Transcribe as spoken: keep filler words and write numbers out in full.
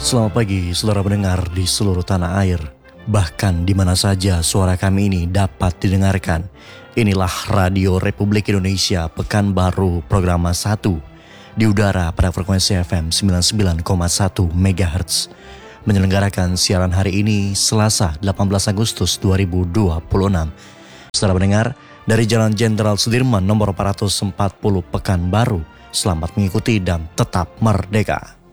Selamat pagi, saudara pendengar di seluruh tanah air. Bahkan di mana saja suara kami ini dapat didengarkan. Inilah Radio Republik Indonesia Pekanbaru Programa satu. Di udara pada frekuensi F M sembilan puluh sembilan koma satu megahertz. Menyelenggarakan siaran hari ini Selasa delapan belas Agustus dua ribu dua puluh enam. Saudara pendengar, dari Jalan Jenderal Sudirman nomor empat ratus empat puluh Pekanbaru. Selamat mengikuti dan tetap merdeka.